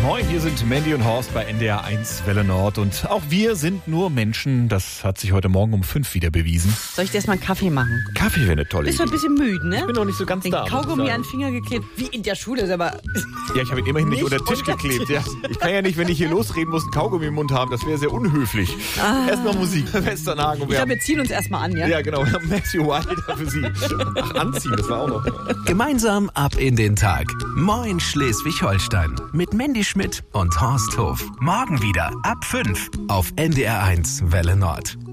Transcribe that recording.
Moin, hier sind Mandy und Horst bei NDR 1 Welle Nord und auch wir sind nur Menschen. Das hat sich heute Morgen um 5 wieder bewiesen. Soll ich dir erstmal einen Kaffee machen? Kaffee wäre eine tolle Bist du Idee. ein bisschen müde, ne? Ich bin noch nicht so ganz Den da. muss ich Kaugummi sagen. an den Finger geklebt, wie in der Schule, ist aber... Ja, ich habe ihn immerhin nicht unter den Tisch geklebt. Ja. Ich kann ja nicht, wenn ich hier losreden muss, einen Kaugummi im Mund haben. Das wäre sehr unhöflich. Erstmal Musik. Westernhagen. Und Ich glaube, wir ziehen uns erstmal an, ja? ja, genau. Wir haben Matthew Wilder für Sie. Ach, anziehen, das war auch noch. Gemeinsam ab in den Tag. Moin Schleswig-Holstein. Mit Mandy Schmidt und Horst Hof. Morgen wieder ab 5 auf NDR 1 Welle Nord.